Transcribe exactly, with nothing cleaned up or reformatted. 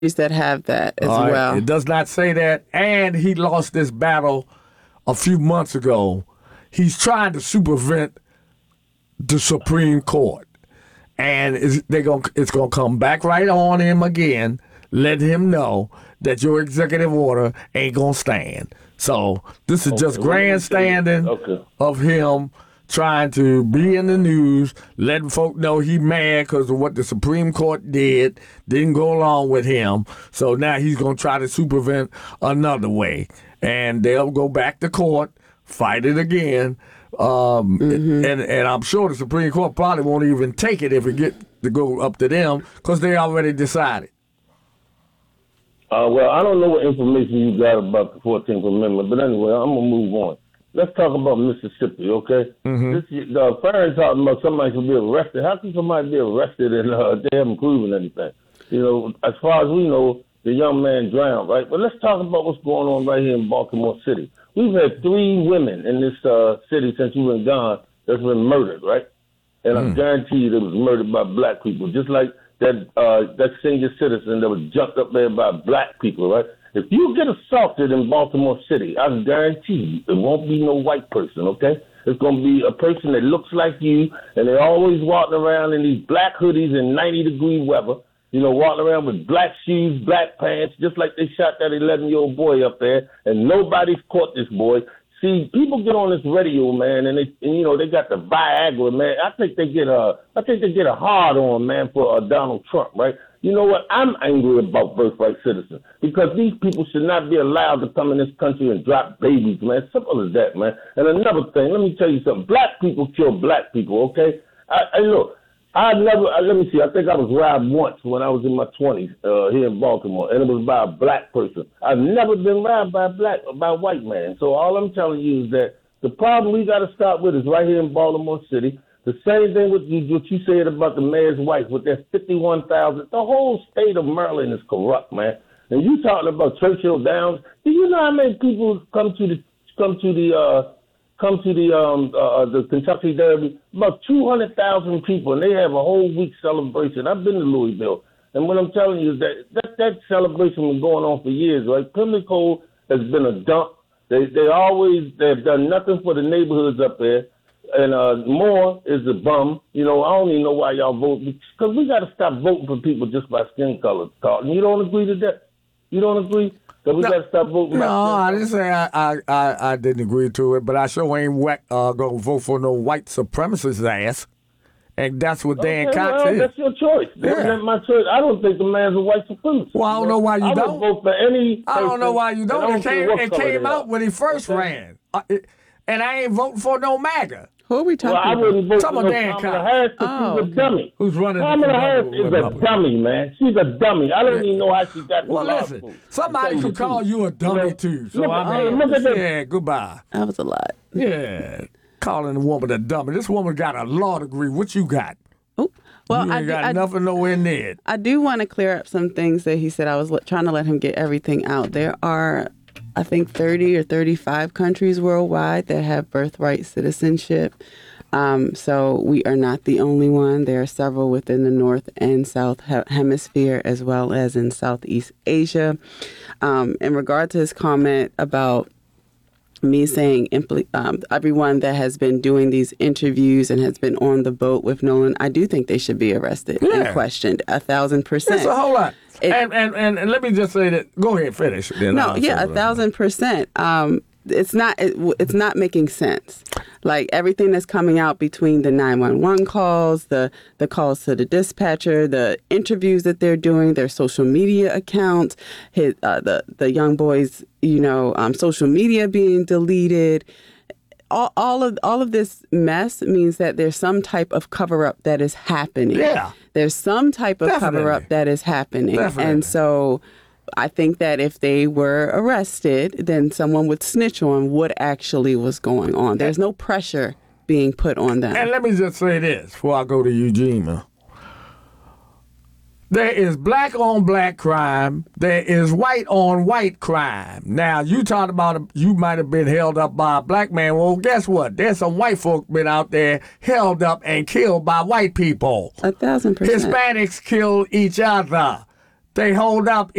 that have that as All right. well. It does not say that. And he lost this battle a few months ago. He's trying to supervent the Supreme Court. And it's, they gonna, it's going to come back right on him again, let him know that your executive order ain't going to stand. So this is Okay, just well, let me grandstanding okay. of him trying to be in the news, letting folk know he mad because of what the Supreme Court did, didn't go along with him. So now he's going to try to supervent another way. And they'll go back to court, fight it again. Um, Mm-hmm. and, and I'm sure the Supreme Court probably won't even take it if it get to go up to them because they already decided. Uh, well, I don't know what information you got about the fourteenth Amendment, but anyway, I'm going to move on. Let's talk about Mississippi, okay? Mm-hmm. This, the Farron talking about somebody should be arrested. How can somebody be arrested and uh, they haven't proven anything? You know, as far as we know, the young man drowned, right? But let's talk about what's going on right here in Baltimore City. We've had three women in this uh, city since you've been gone that's been murdered, right? And mm. I guarantee you they was murdered by black people, just like that uh, that senior citizen that was jumped up there by black people, right? If you get assaulted in Baltimore City, I guarantee you it won't be no white person, okay? It's going to be a person that looks like you, and they're always walking around in these black hoodies in ninety-degree weather, you know, walking around with black shoes, black pants, just like they shot that eleven-year-old boy up there, and nobody's caught this boy. See, people get on this radio, man, and they, and, you know, they got the Viagra, man. I think they get a, I think they get a hard on, man, for uh, Donald Trump, right? You know what? I'm angry about birthright citizens because these people should not be allowed to come in this country and drop babies, man. Simple as that, man. And another thing, let me tell you something. Black people kill black people, okay? I, I look. I never, uh, let me see, I think I was robbed once when I was in my twenties uh, here in Baltimore, and it was by a black person. I've never been robbed by a black, by a white man. So all I'm telling you is that the problem we got to start with is right here in Baltimore City. The same thing with you, what you said about the mayor's wife with that fifty-one thousand. The whole state of Maryland is corrupt, man. And you talking about Churchill Downs. Do you know how many people come to the, come to the, uh, come to the um uh, the Kentucky Derby? About two hundred thousand people, and they have a whole week celebration. I've been to Louisville, and what I'm telling you is that that, that celebration was going on for years, right? Pimlico has been a dump. They they always they've done nothing for the neighborhoods up there, and uh, Moore is a bum. You know, I don't even know why y'all vote, because we got to stop voting for people just by skin color. Carlton, you don't agree to that? You don't agree? So we no, got to stop voting. No, I didn't say I, I, I, I didn't agree to it, but I sure ain't whack, uh, going to vote for no white supremacist ass. And that's what Dan okay, Cox well, is. That's your choice. Yeah. That's my choice. I don't think the man's a white supremacist. Well, I don't know why you I don't. would vote for any I don't know why you don't. don't It came, it came out are. when he first okay. ran. Uh, it, and I ain't voting for no MAGA. Who are we talking well, I about? wouldn't vote Talking for no Dan Kamala Cox. Harris because Oh, she's a dummy. Who's running? Kamala Harris is a dummy, man. She's a dummy. I don't even know how she got Well, the law listen, school. somebody could call you a dummy, You know, too. So, look, I mean, look at that. yeah, goodbye. That was a lot. Yeah, calling a woman a dummy. This woman got a law degree. What you got? Oh, well, you ain't I, got I, nothing nowhere near it. I do want to clear up some things that he said. I was l- trying to let him get everything out. There are, I think, thirty or thirty-five countries worldwide that have birthright citizenship. Um, so we are not the only one. There are several within the North and South he- Hemisphere, as well as in Southeast Asia. Um, in regard to his comment about me saying impl- um, everyone that has been doing these interviews and has been on the boat with Nolan, I do think they should be arrested Yeah. and questioned a thousand percent. It's a whole lot. It- and, and, and and let me just say that. Go ahead, finish. Then No, I'll yeah, say a what thousand percent. Um, it's not. It, it's not making sense. Like everything that's coming out between the nine one one calls, the the calls to the dispatcher, the interviews that they're doing, their social media accounts, his uh, the the young boys, you know, um, social media being deleted. All, all of all of this mess means that there's some type of cover up that is happening. Yeah. There's some type of Definitely. cover up that is happening, Definitely. and so. I think that if they were arrested, then someone would snitch on what actually was going on. There's no pressure being put on them. And let me just say this before I go to Eugene. There is black on black crime. There is white on white crime. Now, you talking about a, you might have been held up by a black man. Well, guess what? There's some white folk been out there held up and killed by white people. A thousand percent. Hispanics kill each other. They hold up